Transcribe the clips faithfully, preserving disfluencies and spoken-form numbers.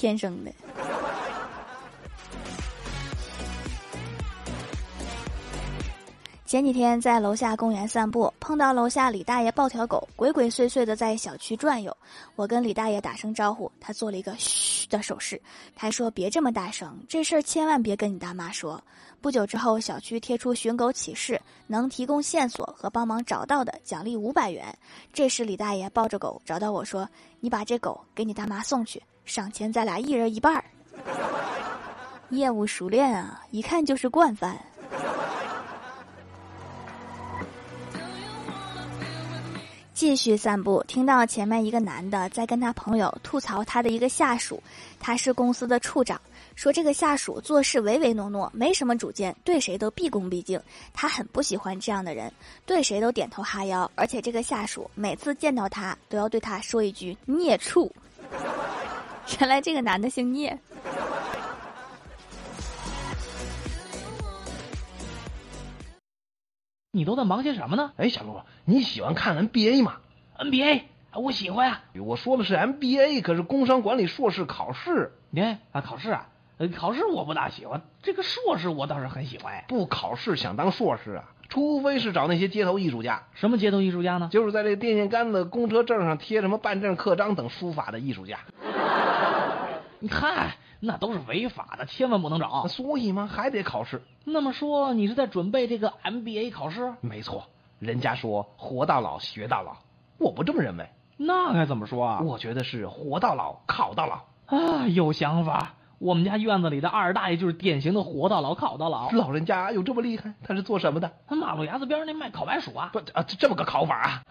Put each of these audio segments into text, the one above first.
天生的。前几天在楼下公园散步，碰到楼下李大爷抱条狗，鬼鬼祟祟的在小区转悠。我跟李大爷打声招呼，他做了一个嘘的手势，他说别这么大声，这事儿千万别跟你大妈说。不久之后，小区贴出寻狗启事，能提供线索和帮忙找到的奖励五百元。这时李大爷抱着狗找到我说，你把这狗给你大妈送去，赏钱咱俩一人一半儿。业务熟练啊，一看就是惯犯。继续散步，听到前面一个男的在跟他朋友吐槽他的一个下属，他是公司的处长，说这个下属做事唯唯诺诺，没什么主见，对谁都毕恭毕敬，他很不喜欢这样的人，对谁都点头哈腰，而且这个下属每次见到他都要对他说一句孽畜。原来这个男的姓聂。 你都在忙些什么呢？ 哎，小鹿，你喜欢看 N B A 吗 ？N B A， 我喜欢啊。 我说的是 M B A， 可是工商管理硕士考试。 哎啊，考试啊，呃，考试我不大喜欢，这个硕士我倒是很喜欢。 不考试想当硕士啊？除非是找那些街头艺术家。 什么街头艺术家呢？ 就是在这电线杆子、公车证上贴什么办证刻章等书法的艺术家。 你看，那都是违法的，千万不能找。 所以嘛，还得考试。 那么说，你是在准备这个 M B A 考试？ 没错，人家说活到老学到老，我不这么认为。 那该怎么说啊？ 我觉得是活到老考到老啊，有想法。我们家院子里的二大爷就是典型的活到老考到老。 老人家有这么厉害？他是做什么的？ 他马路牙子边上那卖烤白薯啊。 不啊，这么个考法啊？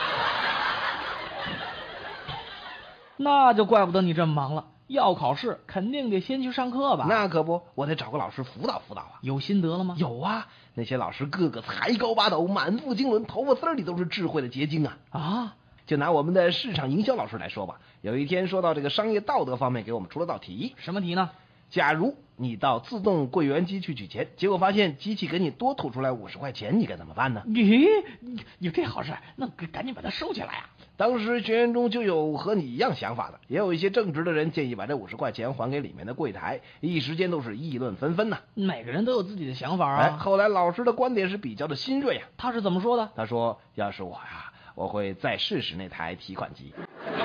那就怪不得你这么忙了。要考试肯定得先去上课吧？ 那可不，我得找个老师辅导辅导啊。 有心得了吗？ 有啊，那些老师个个才高八斗，满腹经纶，头发丝里都是智慧的结晶啊！ 啊， 就拿我们的市场营销老师来说吧，有一天说到这个商业道德方面，给我们出了道题。 什么题呢？ 假如你到自动柜员机去取钱，结果发现机器给你多吐出来五十块钱，你该怎么办呢？ 咦，有这好事，那赶紧把它收起来啊！ 当时学员中就有和你一样想法的，也有一些正直的人建议把这五十块钱还给里面的柜台，一时间都是议论纷纷呐。 每个人都有自己的想法啊。 哎，后来老师的观点是比较的新锐呀。 他是怎么说的？ 他说：“要是我呀，我会再试试那台提款机。”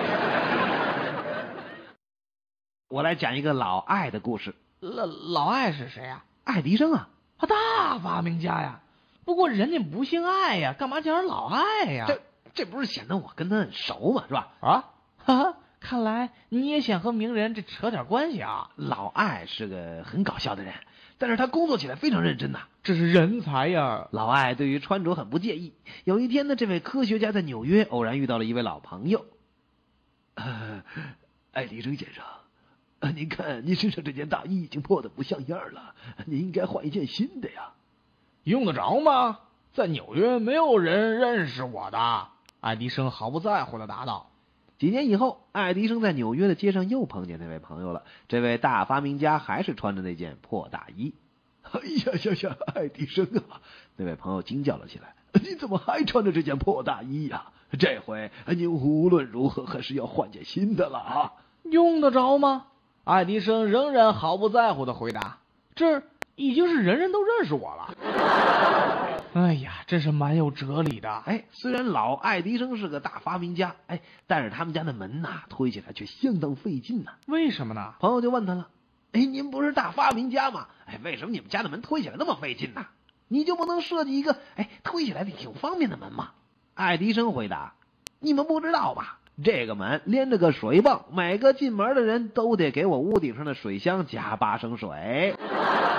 我来讲一个老艾的故事。 老老艾是谁呀？ 爱迪生啊， 他大发明家呀。不过人家不姓艾呀，干嘛叫人老艾呀？ 这这不是显得我跟他很熟嘛，是吧？ 啊，哈哈，看来你也想和名人这扯点关系啊。 老艾是个很搞笑的人，但是他工作起来非常认真呐、啊， 这是人才呀。 老艾对于穿着很不介意。有一天呢，这位科学家在纽约偶然遇到了一位老朋友。呃，爱迪生先生。啊，您看，您身上这件大衣已经破得不像样了，您应该换一件新的呀。 用得着吗？在纽约没有人认识我的。爱迪生毫不在乎地答道。 几年以后，爱迪生在纽约的街上又碰见那位朋友了。这位大发明家还是穿着那件破大衣。哎呀呀呀，爱迪生啊！那位朋友惊叫了起来：“你怎么还穿着这件破大衣呀？这回你无论如何还是要换件新的了啊！” 用得着吗？爱迪生仍然毫不在乎地回答：“这已经是人人都认识我了。”哎呀，真是蛮有哲理的。 哎，虽然老爱迪生是个大发明家，哎，但是他们家的门呐、啊，推起来却相当费劲呐、啊。 为什么呢？ 朋友就问他了：“哎，您不是大发明家吗？哎，为什么你们家的门推起来那么费劲呢？你就不能设计一个哎推起来挺方便的门吗？”爱迪生回答：“你们不知道吧？这个门连着个水泵，每个进门的人都得给我屋顶上的水箱加八升水。”